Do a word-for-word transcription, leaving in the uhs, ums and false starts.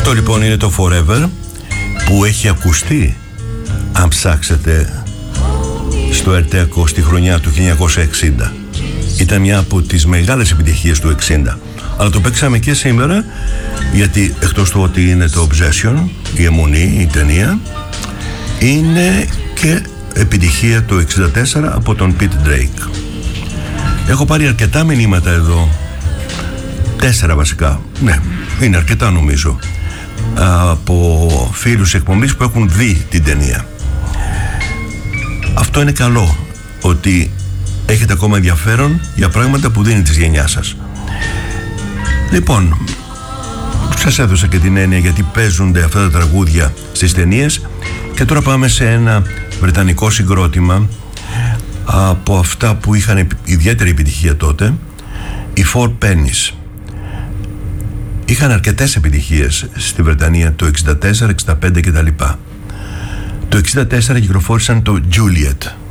Αυτό λοιπόν είναι το Forever, που έχει ακουστεί, αν ψάξετε, στο Ερτέακο στη χρονιά του χίλια εννιακόσια εξήντα. Ήταν μια από τις μεγάλες επιτυχίες του εξήντα. Αλλά το παίξαμε και σήμερα, γιατί εκτός του ότι είναι το Obsession, η αιμονή, η ταινία, είναι και επιτυχία του εξήντα τέσσερα από τον Pete Drake. Έχω πάρει αρκετά μηνύματα εδώ, τέσσερα βασικά, ναι, είναι αρκετά νομίζω, από φίλους εκπομπής που έχουν δει την ταινία. Αυτό είναι καλό, ότι έχετε ακόμα ενδιαφέρον για πράγματα που δίνει της γενιάς σας. Λοιπόν, σας έδωσα και την έννοια γιατί παίζονται αυτά τα τραγούδια στις ταινίες, και τώρα πάμε σε ένα βρετανικό συγκρότημα από αυτά που είχαν ιδιαίτερη επιτυχία τότε, οι Four Pennies. Είχαν αρκετές επιτυχίες στη Βρετανία το εξήντα τέσσερα, εξήντα πέντε κτλ. Το εξήντα τέσσερα κυκλοφόρησαν το Juliet.